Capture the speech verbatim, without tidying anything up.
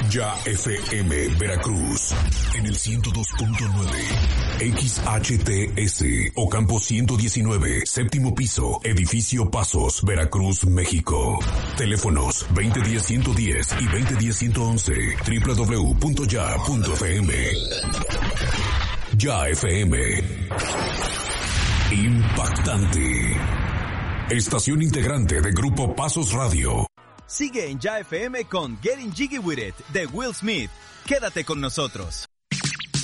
Ya F M Veracruz en el ciento dos punto nueve, X H T S Ocampo ciento diecinueve, séptimo piso, edificio Pasos, Veracruz, México. Teléfonos veinte diez ciento diez y veinte diez ciento once, doble u doble u doble u punto ya punto f m. Ya F M. Impactante. Estación integrante de Grupo Pasos Radio. Sigue en Ya F M con Getting Jiggy With It de Will Smith. Quédate con nosotros.